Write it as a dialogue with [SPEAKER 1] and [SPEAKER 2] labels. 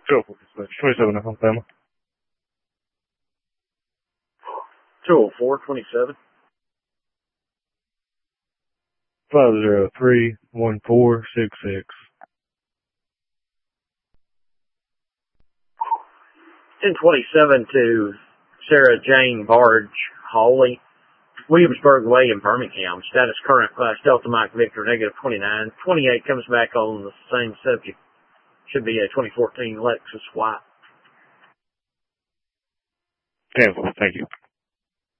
[SPEAKER 1] Go for dispatch. 27 Alabama.
[SPEAKER 2] 204-27.
[SPEAKER 1] 503-1466.
[SPEAKER 2] 1027 to Sarah Jane Barge Hawley, Williamsburg Way in Birmingham. Status current, class Delta Mike Victor, negative 29. 28 comes back on the same subject. Should be a 2014 Lexus White.
[SPEAKER 1] Cancel. Thank you.